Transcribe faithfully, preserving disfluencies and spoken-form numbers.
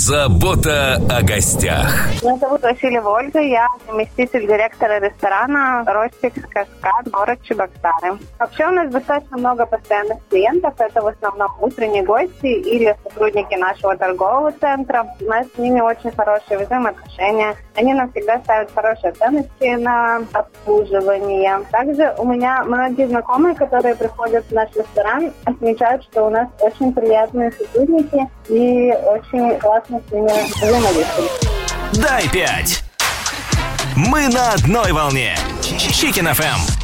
Забота о гостях. Меня зовут Васильева Ольга, я заместитель директора ресторана «Ростик Каскад», город Чебоксары. Вообще у нас достаточно много постоянных клиентов, это в основном утренние гости или сотрудники нашего торгового центра. У нас с ними очень хорошие взаимоотношения. Они нам всегда ставят хорошие ценности на обслуживание. Также у меня многие знакомые, которые приходят в наш ресторан, отмечают, что у нас очень приятные сотрудники и очень классно с ними взаимодействуем. Дай пять. Мы на одной волне. Chicken эф эм.